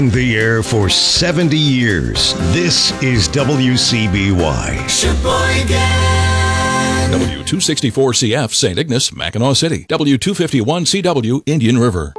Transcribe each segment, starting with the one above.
The air for 70 years. This is WCBY. Sheboygan. W264CF, St. Ignace, Mackinac City. W251CW, Indian River.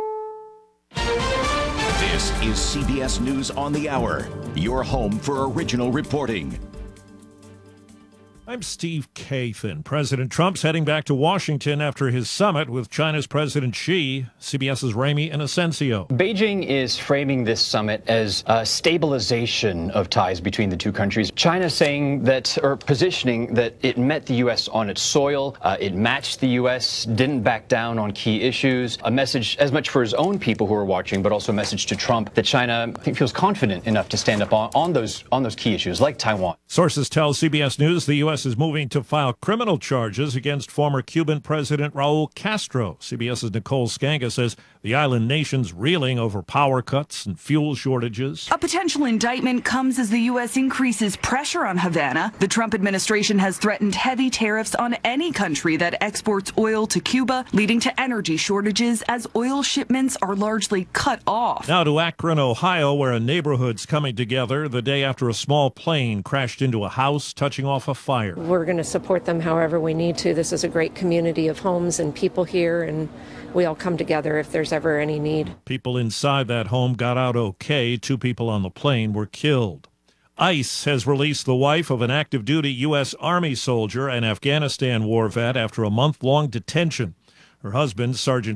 This is CBS News on the Hour, your home for original reporting. I'm Steve Kathan. President Trump's heading back to Washington after his summit with China's President Xi. CBS's Ramy Inocencio. Beijing is framing this summit as a stabilization of ties between the two countries. China saying that, or positioning that it met the U.S. on its soil, it matched the U.S., didn't back down on key issues. A message as much for his own people who are watching, but also a message to Trump that China, I think, feels confident enough to stand up on those key issues like Taiwan. Sources tell CBS News the U.S. is moving to file criminal charges against former Cuban President Raul Castro. CBS's Nicole Skanga says the island nation's reeling over power cuts and fuel shortages. A potential indictment comes as the U.S. increases pressure on Havana. The Trump administration has threatened heavy tariffs on any country that exports oil to Cuba, leading to energy shortages as oil shipments are largely cut off. Now to Akron, Ohio, where a neighborhood's coming together the day after a small plane crashed into a house, touching off a fire. We're going to support them however we need to. This is a great community of homes and people here, and we all come together if there's ever any need. People inside that home got out okay. 2 people on the plane were killed. ICE has released the wife of an active-duty U.S. Army soldier and Afghanistan war vet after a month-long detention. Her husband, Sergeant